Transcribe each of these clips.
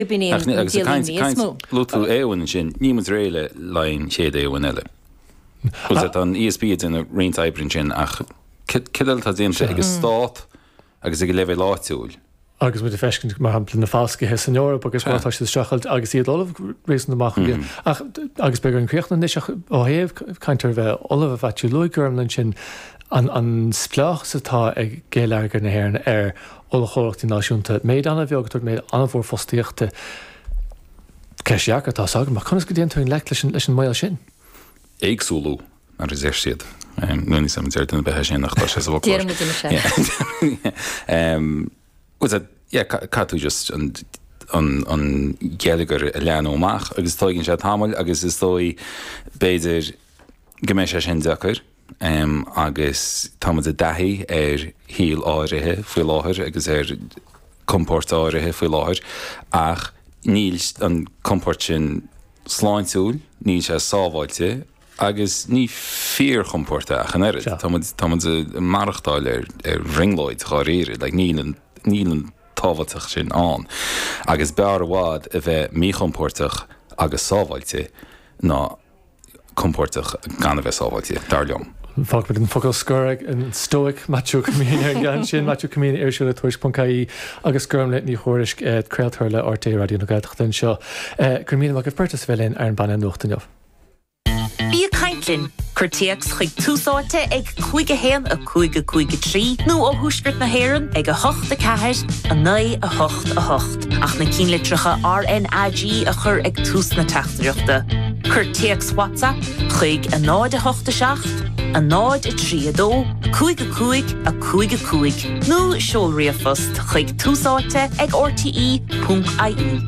Lutú éhain sin nímas réile lein chéad éhain eile. Chus an ESB in a réontaibrin sin ach cidal tá déanta agus stát agus ag leibh láitiúil. Agus mit fescin mar hapla na fáscathe san Eorpa agus mátá sé strachelt agus iad olah rééis amach agus begur an críochna níos ó héamh caiintear bheith olah bhaitú luigurmlan sin an spleach satá ag géilegar na hhéireann ola chóireachtaí náisiúnta méid anna bheagtar méid anna bhór fóstaíochta ceisiachatá sagan, mar chunas go dtíon le leis an maiil sin. Éagsúlú ar is siad. Nuí sam deirta na bethe sin nach tá sé bh. Catú just an gealagar a lean ómach agus táiginn sé tamil agus is dói béidir goméis sé sin deachar agus táid a dathí híal áirithe faoi láthir agus comport áirithe faoi láthir ach níl an comport sin sláintúil, níl sé sábháilte agus ní fíor compórta ach an air. Táid a marachtáil ringlóid chá réire, níl táhaach sin an. Agus bear bhád a bheith mí compórtach agus sábháilte ná compórtach gan a bheith sábháilte, dar leom. Fág bud an focail scóraigh an stoic Matthew Cumín ar gan sin Matthew Cumín arsúla tuaisponcaí agus gurm le ní chóiris creaaltar le RT Radio na Gaeltachtain seo. Cumín mag go pertas bhelinn ar an banna nuachtainmh. Bí Caintlin, chuirtíocht chuig túsáte ag 5 a 5 nó ó thuaisgurt na hÉireann ag a 8 a 4 a 9 a 8 a 8. Ach na cínlitricha RNAG a chur ag tús na teachtaíochta. Chuirtíocht WhatsApp chuig a 9 a 8 a 7 a 9 a 3 a 2 a 5 a 5 nó seolriafost chuig túsáte ag rte.ie.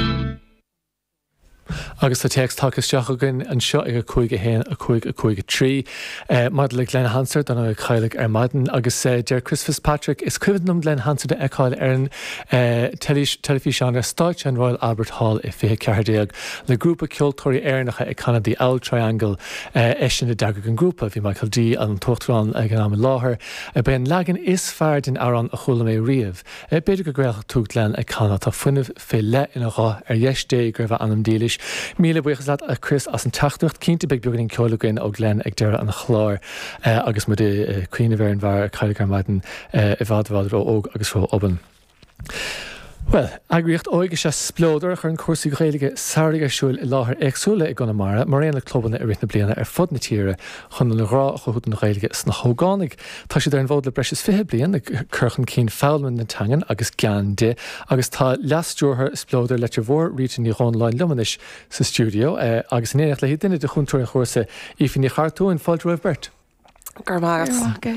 Agus tá text takeas teachgan an seo ag a 5 a 5 a 3. Mad le Glenn Hansard an ag chaileach ar maidin agus dear Chris Fitzpatrick is cuidanm Glenn Hansard a eáil ar an telefíseán ar stáit an Royal Albert Hall i fé ceardéag le grúpa ceoltóirí airnacha ag Canada L Triangle sin na dagar an grúpa bhí Michael D an tochtrán ag an am láthair a ben legan is fearr den aran a chola mé riamh. Beidir go gréalcha túg Glenn ag Canada tá fuineh fé le ina rá ar dhéisdé gur bheith anam dílis. Míle buchas leat a Chris as an tachtúcht cínta beag beagin ceolagain ó Glenn ag deire an chláir agus mu de cuioine bhar an bhar chaileach ar maidin I bhádháil óg agus ró oban. Well, agriocht óige sé splódar chur an cuasaí ghéige sairige siúil I láthair agsúla I Gonamara, mar réanana clubanna ar rithna bliana ar fud na tíre chun na rá chuút na ghéige sna hógánig. Tá sé ar an bhód le breis 5 blian ag curchan cín fáilman na tangan agus cean de agus tá leasúthair splódar le bhór ríte ní online lumanis sa stúdio agus in éach le hí duine de chuntúir an chósa ífin ní chartú an fáil roimh bert. Garmágas.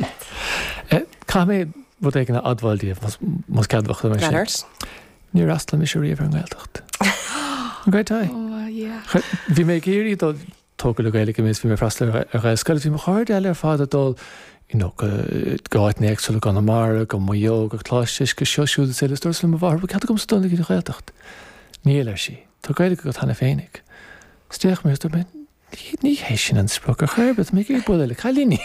Cá mé bud ag na adháildíomh mas cadhacha me sin. Ní rastal mis riomh an Gaeltacht. Gaitá? Bhí mé géirí dó tóga le gaile mis bhí mé freistal ar gailscoil bhí mar cháir eile ar fád adul gáit néagsúla gan amara go maiog go chláistis go seosúda sé dúir le bhar, bu cad gom stóla í Gaeltacht. Níl ar sí. Tá gaile go tanna féinnig. Steach mé ben ní hééis sin an spprogur chuirbet mé gur bud le chalíní.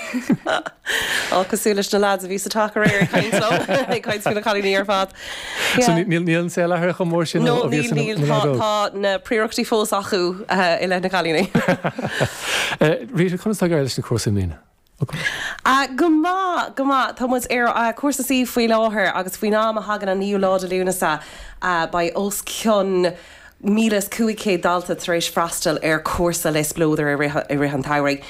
Cosúlas na lads a ví a take réir caiintló caiint go chalíní ar fad. So níl sé lethir go mór sin tá na príochttaí fós acu I le na chalíní. Rí chutá leis na cuasa lína. Go má Thomas ar cuasa sí faoi láthair agus faoi ná a hagan an níú láda lúnasa ba os cion mílas cuaicé dalta éis freistal ar cuasa le splódar I rihan tairí.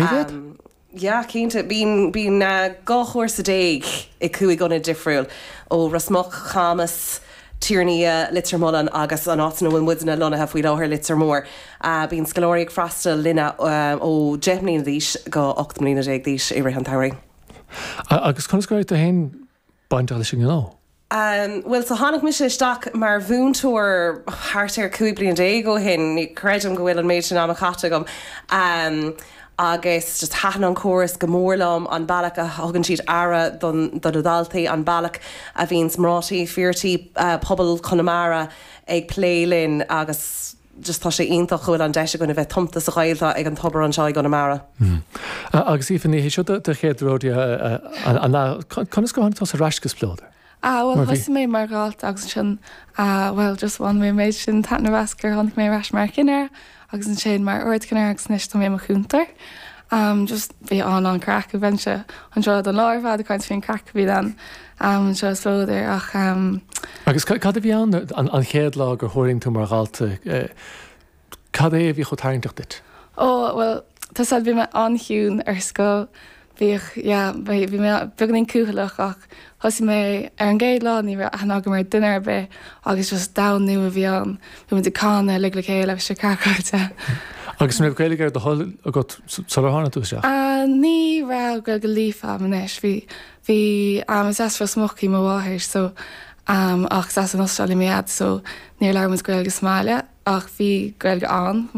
Ja, cínta bín gáchóir sa déig I cuaig gona difriúil ó rasmach chamas tíirní litir mollan agus an átain bhfuil mudna lonathe faoi láthir litir mór. Bín scalóric freistal linna ó 10 mlína dhís go 8 mlína dhís I rihan tairí. Agus chunscoir a hain bainteála sin gná? Well, so hánig mis isteach mar bhúntúir háartar 2 bliain dé go hin, ní creidem go bhfuil an méid sin am a chatte gom. Agus just hatan an choras go mórlam an bailach a hagan siad ara don dodaltaí an bailach a bhíns mrátaí feartaí pobl Connemara ag plélinn agus just tá sé ionintach chuil an deise gona bheith tomta sa ghailta ag an tobar an seáid Connemara. Agus ífan ní seo de chéadróide chunas go hána tá sa reisgus plódar. Well, hus mé mar gáalt agus sin well just bhain mé méid sin tana bhascar tháinig mé reis mar cinine agus an sin mar orid cinine agus níos tá mé mar chúntar. Just bhí an crack a bhainse an seo an láirhad a chuint féon crack bhí an seo slóidir ach agus cad a bhí an chéad lá gur thuirling tú mar gáalta cad é bhí chu tairnteach dit? Well, Tás bhí me anhiún ar scoil bhí mé buganín cúthaach ach thosaí mé ar an géad lá ní an go mar duine be agus just da nu a bhí an bhí de cána le chéile leh se caáte. Agus mé chéile ar do hol a go salhána tú se? Ní ra go go lífa manis hí is as for smochaí má bháthir so ach as an Austrrália méad so níor lemas goil go smáile ach bhí goil go an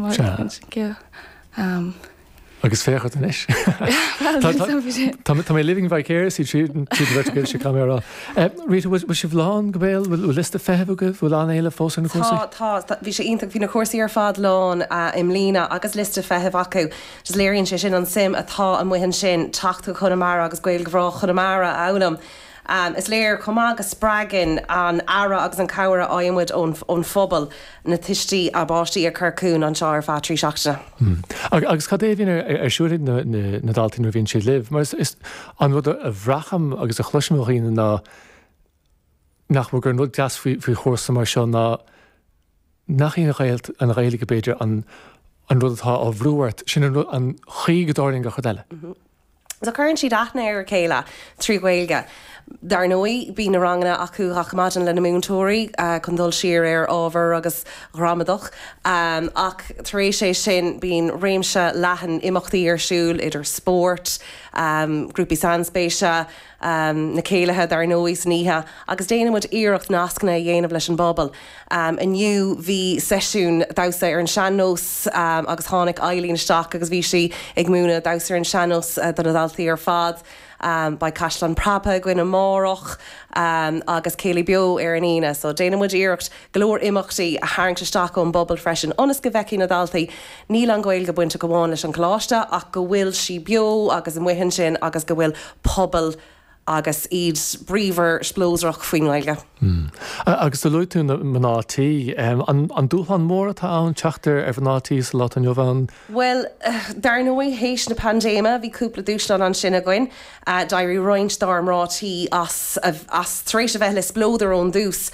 agus féchad in is. Tá mé living vicariously tríd vertical se camera. Rita, was si bhlán go béil bhfuil lista feheh go bhfuil an éile fós na cuasa? Tá, bhí sé ionach hí na cuasaí ar fad lán im lína agus lista feheh acu. Just léironn sé sin an sim atá an muhan sin tachtú chunamara agus gcuil gorá chunamara álam. Is léir comá agus sppragan an ara agus an cabhara aimmuid ón phobal na tuistíí a báistí ar carcún an seo ar fá trí seachtaine. Agus cad é bhíon ar siúid na daltaí nó bhíonn siad libh, mar is an bhd a bhracham agus a chluisimeíine nach gur nó deas faoi chósa mar seo nach í an réige beidir an rudtá á bhrúhairt sin an chuí godáirling go chuile. Tá chuann siad aithna ar chéile trí ghilge. Dar nói bí na rangna acu chachamadan le na múntóirí chun dul siar ar ábhar agus ramadach ach taréis sé sin bín réimse lehan imachtaí ar siúil idir sport, grúpi sanspéise, na céilethe dar nói sníthe agus déanamid iirecht nascna dhéanamh leis an bobbal. Aniu bhí seisiún dasa ar an seannos agus tháinig Eileen Staach agus bhí si ag múna dasa ar an seannos don a daltaí ar fad. By Cashlan Prapa, Gwyn Mórach, agus Céili Bio ar an ine. So déanamid iirecht glór imachtaí a haingte staach ón bobbal freisin. Onas go bheici na daltaí níl an ghail go buinte go bháin leis an chláiste ach go bhfuil si bio agus an muhan sin agus go bhfuil pobal agus iad bríomhar splósrach faoin Gaeilge. Agus do luú na mnátaí, an dúchan mór atá an teachtar ar bhnátaí sa lá an jobhán? Well, dar nói hééis na pandéma bhí cúpla dúslan an sinna goin, dairí roiint dar mrátaí as trééis a bheith le splódar ón dús.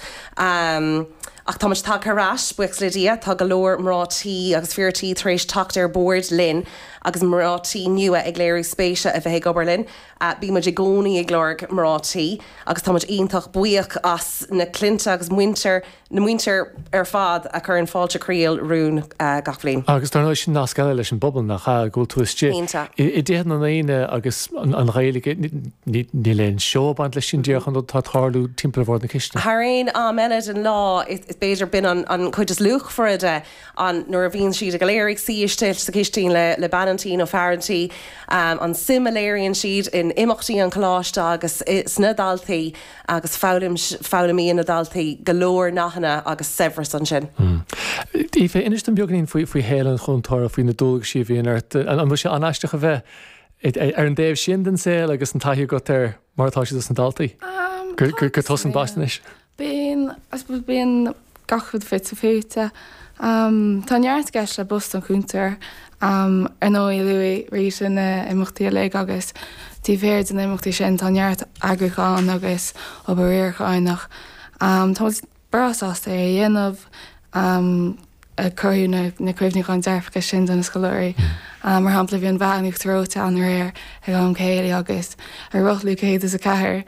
Ach támas tá carás buics le dia tá go leor mrátaí agus feartaí trééis tacht ar board linn agus mrátaí nua ag léirú spéise a bheith gobarlinn. Bí muid gcónaí ag leir mrátaí agus táid ionintach buíoch as na clinta agus na muinter ar fad a chur an fáilte críal rún gachlín. Agus tar sin nascaile leis an bobbal nach ggóil tú istí. I déan an éine agus an réige ní léon seobaint leis sin díoch an tá tharlú timppla na ciste. Thraon mead an lá is beidir bin an chuid luch foride an nuair a bhíonn siad a goléirigh síiste sa cisttín le banantí ó fearantí an similéironn siad in imachtaí an chláiste agus sna daltaí agus fálamí na daltaí golóir nachna agus sevras an sin. Ífe inis an beagnaín faoi hélan chuntáir faoin na dulg si bhíon an mu se anaisteach a bheith ar an déobh sin den sé agus an taithú go ar martá si an daltaí? Gur tos an baistais? Bíon gachud fit a féte. Táneart gceis le bust an chúntar ar nó i luí rí sin imachtaí le agus tí bhéir den imachtaí sin táneart agraáin agus ó réirchainach. Tá brasásta é dhéanamh a chuú na cuimhníáin dearfacha sin don scoláirí. Mar hapla bhíon bheanúh tróta an réir ag an céile agus ar rothlú chéad is a cethir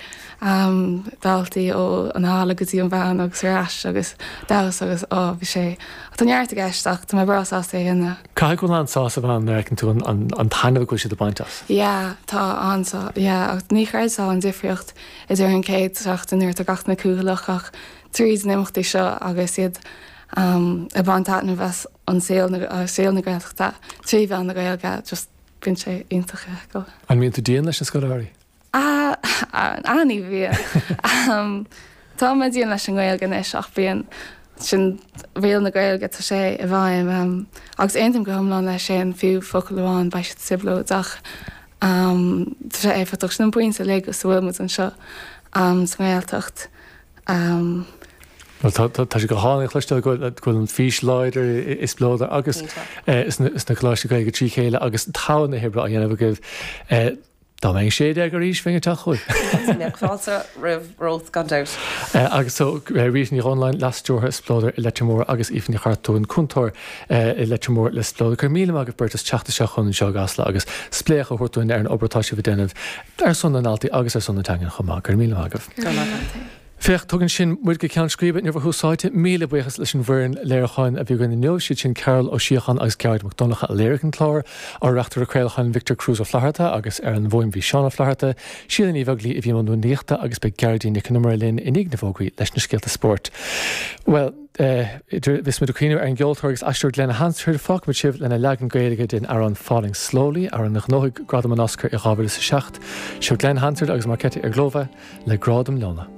daltaí ó an hála gotí an bhean agus ráis agus das agus bhí sé. Táneart a geisteach tá brasásta dhéanana. Cai go ansá a bhean ar tú an tainmh go si do baintas? Ja, tá ansá. Ní chreidá an difriocht is ar an céad seachtainúir a gach na cúlach ach tríd nimachtaí seo agus iad a bantána bheits an séal na gailachta trí bhean na gailga just bin sé iontacha go. An míon tú díon leis na scoláirí? Aní bhí. Tá me díon leis an gailgan is ach bíon sin bhéal na gailga tá sé a bhaim agus aontam go thomláin lei sé an fiú focailháin ba si siblóach tá sé éfaach sin an buinte le go bhfuil an seo san gailteacht. Tá sé go hána chluiste goil an fís leidir is blóda agus is na chláiste go trí chéile agus tána hebre a dhéanamh goibh Tá mé sé ag go ríis fingir tá chuil. Fáilsa rih gan dat. Agus ríní online lasúthe splóidir i letemór agus ifní chartún chuntóir i letemór le splóda chu míle agus burtas teachta se chun seo gasla agus spléach chuirtún ar an obertáisi bh déanamh ar sunna náltaí agus ar sunna tegan chumá gur míle agah. Fécht tugann sin muid go cean scríbe ar thusáite míle buchas leis an bhrin léirchain a bhí gona neo si sin Carol ó Siochan agus Gerard McDonagh a léirchan chlár á reachtar a creilchain Victor Cruz ó Flaharta agus ar an bhim bhí Seán ó Flaharta, siad an íbhaglí i bhí manú níochta agus be Gerardí Nick nummer linn in ag na bhógaí leis na scéalta sport. Well, vis mit Queen ar an Geoltorgus Ashur Glenna Hans hir fog mit sibh lena legan gaelige din ar an Falling Slowly ar an nach 9 gradam an Oscar i Ghabir sa 6. Seo Glenn Hansard agus Markete ar Glóva le gradam Lona.